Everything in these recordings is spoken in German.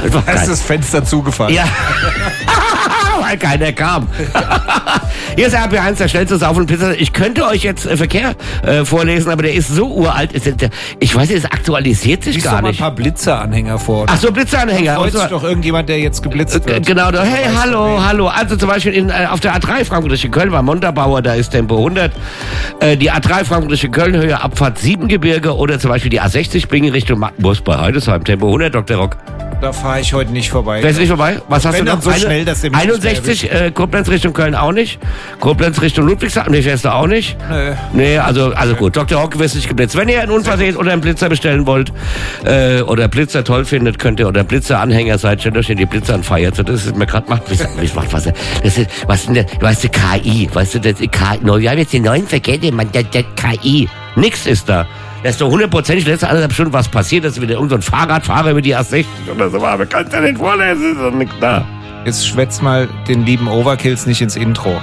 Da ist das Fenster zugefallen. Ja. Weil keiner kam. Hier ist RB1, der schnellste Sauf- und Pizza. Ich könnte euch jetzt Verkehr vorlesen, aber der ist so uralt. Ich weiß nicht, es aktualisiert sich gar Mal nicht. ein paar Blitzeranhänger vor. Ach so, Blitzeranhänger. Freut sich doch irgendjemand, der jetzt geblitzt wird. Genau, hey, hallo. Also zum Beispiel auf der A3 Frankfurt-Köln bei Montabaur, da ist Tempo 100. Die A3 Frankfurt-Köln, Höhe Abfahrt 7 Gebirge oder zum Beispiel die A60 Bingen Richtung Magdeburg bei Heidesheim, Tempo 100, Dr. Rock. Da fahre ich heute nicht vorbei. Fährst du nicht vorbei? Was hast du noch? So schnell, dass 61, Koblenz Richtung Köln auch nicht. Koblenz Richtung Ludwigshafen, nee, fährst du auch nicht? Nee, also gut. Dr. Rock wirst nicht geblitzt. Wenn ihr einen Unfall seht oder einen Blitzer bestellen wollt, oder Blitzer toll findet, könnt ihr, oder Blitzer-Anhänger seid, stellt euch in die Blitzer anfeiert. So, das ist mir gerade macht, was ist, was denn, weißt du, KI, weißt du, das KI, wir haben jetzt die neuen Verkehrsmittel, man, der KI. Nix ist da. Da ist doch 100% letzte 1,5 Stunden was passiert, dass wieder irgendein Fahrradfahrer über die A60 oder so war. Aber kannst du ja nicht vorlesen, ist doch nichts da. Jetzt schwätz mal den lieben Overkills nicht ins Intro.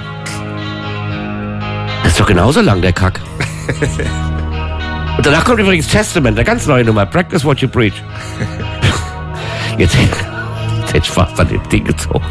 Das ist doch genauso lang, der Kack. Und danach kommt übrigens Testament, eine ganz neue Nummer. Practice what you preach. Jetzt hätte ich fast an dem Ding gezogen.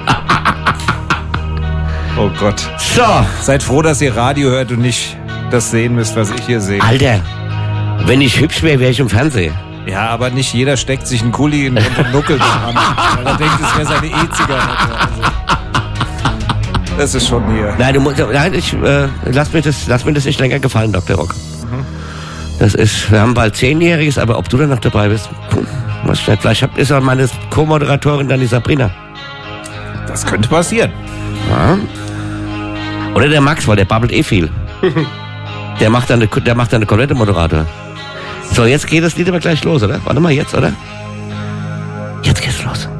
Oh Gott. So. Seid froh, dass ihr Radio hört und nicht das sehen müsst, was ich hier sehe. Alter, wenn ich hübsch wäre, wäre ich im Fernsehen. Ja, aber nicht jeder steckt sich einen Kuli in den Nuckel dran, weil er denkt, es wäre seine E-Zigarette. Also, das ist schon hier. Nein, lass mir das nicht länger gefallen, Dr. Rock. Das ist, wir haben bald 10-Jähriges, aber ob du dann noch dabei bist, was nicht. Vielleicht ist auch meine Co-Moderatorin dann die Sabrina. Das könnte passieren. Ja. Oder der Max, weil der babbelt eh viel. Der macht dann eine komplette Moderator. So, jetzt geht das Lied aber gleich los, oder? Warte mal, jetzt, oder? Jetzt geht's los.